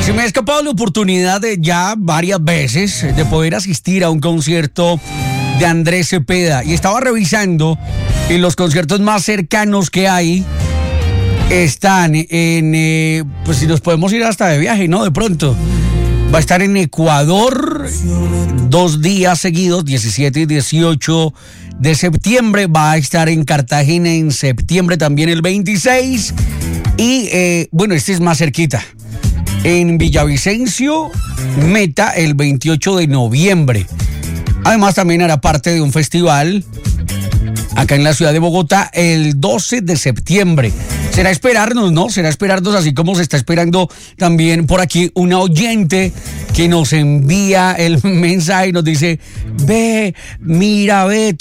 Se me ha escapado la oportunidad de ya varias veces de poder asistir a un concierto de Andrés Cepeda y estaba revisando y los conciertos más cercanos que hay están en, pues si nos podemos ir hasta de viaje, ¿no? De pronto. Va a estar en Ecuador 2 días seguidos, 17 y 18 de septiembre. Va a estar en Cartagena en septiembre también el 26. Y bueno, este es más cerquita. En Villavicencio, Meta, el 28 de noviembre. Además también hará parte de un festival acá en la ciudad de Bogotá el 12 de septiembre. Será esperarnos, ¿no? Será esperarnos así como se está esperando también por aquí una oyente que nos envía el mensaje y nos dice, ve, mira, ve.